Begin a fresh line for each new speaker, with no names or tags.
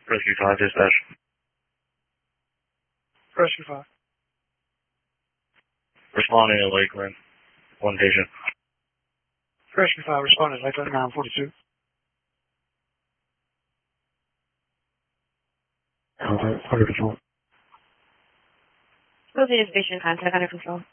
Rescue 5 dispatch.
Rescue 5.
Responding to Lakeland. One patient.
Rescue 5 responded to Lakeland 942.
Contact under control.
Rosie is patient contact under control.